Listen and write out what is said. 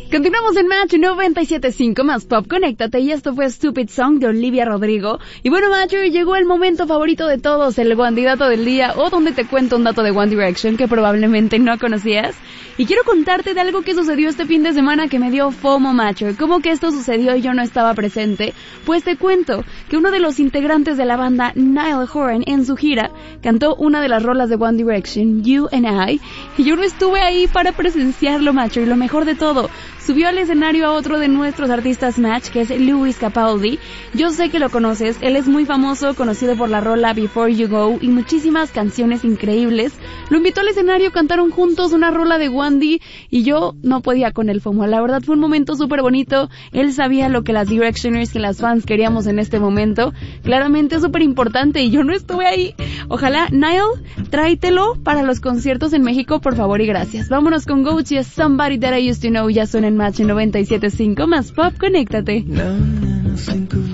Continuamos en Match 97.5 más Pop, conéctate, y esto fue Stupid Song de Olivia Rodrigo. Y bueno, Matcher, llegó el momento favorito de todos, el candidato del día, o donde te cuento un dato de One Direction que probablemente no conocías. Y quiero contarte de algo que sucedió este fin de semana que me dio FOMO, Matcher. ¿Cómo que esto sucedió y yo no estaba presente? Pues te cuento que uno de los integrantes de la banda, Niall Horan, en su gira, cantó una de las rolas de One Direction, You and I, y yo no estuve ahí para presenciarlo, Matcher. Y lo mejor de todo, subió al escenario a otro de nuestros artistas Match, que es Lewis Capaldi. Yo sé que lo conoces, él es muy famoso, conocido por la rola Before You Go y muchísimas canciones increíbles. Lo invitó al escenario, cantaron juntos una rola de Wandy y yo no podía con el FOMO. La verdad fue un momento súper bonito, él sabía lo que las Directioners y las fans queríamos en este momento. Claramente es súper importante y yo no estuve ahí. Ojalá, Niall, tráetelo para los conciertos en México, por favor y gracias. Vámonos con Gucci, Somebody That I Used to Know, ya suena en Match 97.5 más Pop, conéctate. Now and then I think of